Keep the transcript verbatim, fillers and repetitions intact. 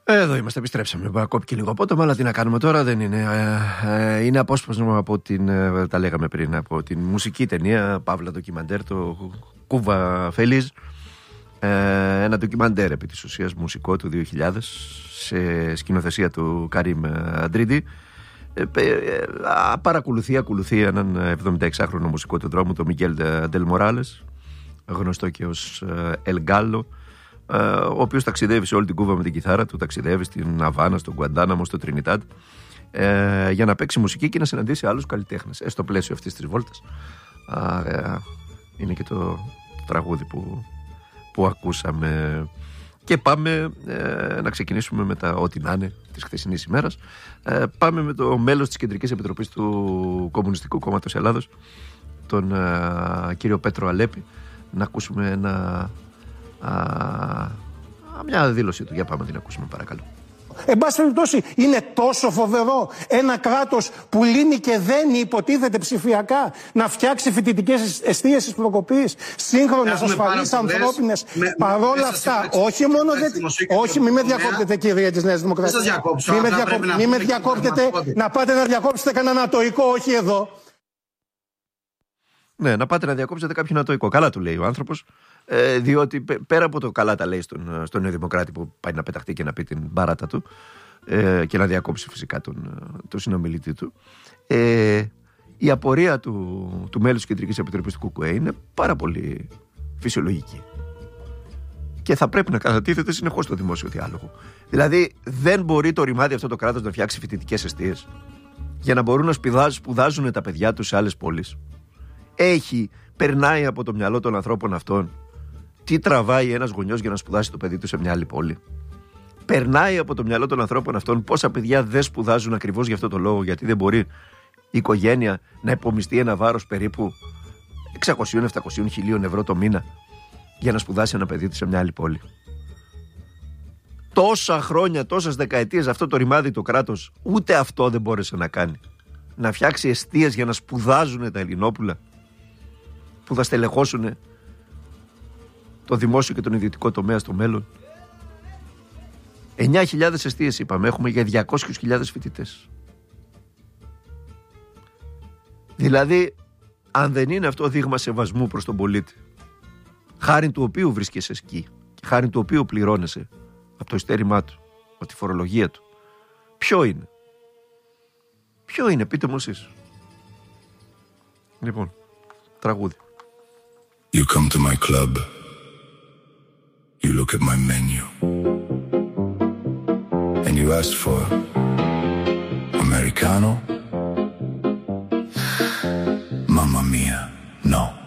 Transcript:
Εδώ είμαστε, επιστρέψαμε. Κόπηκε λίγο απότομα, αλλά τι να κάνουμε τώρα, δεν είναι. Ε, ε, είναι απόσπασμα από την. Ε, τα λέγαμε πριν, από την μουσική ταινία Παύλα ντοκιμαντέρ, το Κούβα Φελίζ. Ε, ένα ντοκιμαντέρ επί της ουσίας μουσικό του δύο χιλιάδες, σε σκηνοθεσία του Καρίμ Αντρίντι. Ε, ε, παρακολουθεί, ακολουθεί έναν εβδομηνταεξάχρονο μουσικό του δρόμου, τον Μιγγέλ Ντελ Μοράλες, γνωστό και ως Ελ Γκάλο, ο οποίος ταξιδεύει σε όλη την Κούβα με την κιθάρα του, ταξιδεύει στην Αβάνα, στον Γκουαντάναμο, στο Τρινιτάντ, ε, για να παίξει μουσική και να συναντήσει άλλους καλλιτέχνες. Ε, στο πλαίσιο αυτής της βόλτας α, ε, είναι και το, το τραγούδι που, που ακούσαμε. Και πάμε ε, να ξεκινήσουμε με τα ό,τι να είναι της χθεσινής ημέρας. Ε, πάμε με το μέλος της Κεντρικής Επιτροπής του Κομμουνιστικού Κόμματος Ελλάδος, τον ε, κύριο Πέτρο Αλέπη, να ακούσουμε ένα, α, μια δήλωση του. Για πάμε να την ακούσουμε, παρακαλώ. Εν πάση περιπτώσει, είναι τόσο φοβερό ένα κράτος που λύνει και δένει, υποτίθεται ψηφιακά, να φτιάξει φοιτητικές εστίες της προκοπής, σύγχρονες, ασφαλείς, ανθρώπινες. Παρόλα αυτά, όχι μόνο δεν. Όχι, μην με διακόπτετε, κύριε της Νέας Δημοκρατίας. Μην με, διακόπ... μη με διακόπτετε, να πάτε να διακόψετε κανένα νατοϊκό, όχι εδώ. Ναι, να πάτε να διακόψετε κάποιο νατοϊκό. Καλά του λέει ο άνθρωπος. Ε, διότι πέρα από το καλά τα λέει στον, στον Νέο Δημοκράτη που πάει να πεταχτεί και να πει την μπαράτα του ε, και να διακόψει φυσικά τον, τον συνομιλητή του, ε, η απορία του, του μέλους της Κεντρικής Επιτροπής του ΚΚΕ είναι πάρα πολύ φυσιολογική και θα πρέπει να κατατίθεται συνεχώς στο δημόσιο διάλογο. Δηλαδή δεν μπορεί το ρημάδι αυτό το κράτος να φτιάξει φοιτητικές εστίες για να μπορούν να σπουδάζουν, σπουδάζουν τα παιδιά τους σε άλλες πόλεις. Έχει, περνάει από το μυαλό των ανθρώπων αυτών τι τραβάει ένας γονιός για να σπουδάσει το παιδί του σε μια άλλη πόλη? Περνάει από το μυαλό των ανθρώπων αυτών πόσα παιδιά δεν σπουδάζουν ακριβώς για αυτό το λόγο, γιατί δεν μπορεί η οικογένεια να υπομειστεί ένα βάρος περίπου εξακόσια με επτακόσια χιλίων ευρώ το μήνα για να σπουδάσει ένα παιδί του σε μια άλλη πόλη? Τόσα χρόνια, τόσες δεκαετίες αυτό το ρημάδι το κράτος ούτε αυτό δεν μπόρεσε να κάνει. Να φτιάξει εστίες για να σπουδάζουν τα Ελληνόπουλα που θα στελεχώσουν το δημόσιο και τον ιδιωτικό τομέα στο μέλλον. εννιά χιλιάδες εστίες είπαμε, έχουμε για διακόσιες χιλιάδες φοιτητές. Δηλαδή, αν δεν είναι αυτό δείγμα σεβασμού προς τον πολίτη, χάριν του οποίου βρίσκεσαι εκεί και χάριν του οποίου πληρώνεσαι από το ειστέρημά του, από τη φορολογία του, ποιο είναι? Ποιο είναι, πείτε μου εσείς. Λοιπόν, τραγούδι. You come to my club. You look at my menu. And you ask for Americano. Mamma mia, no.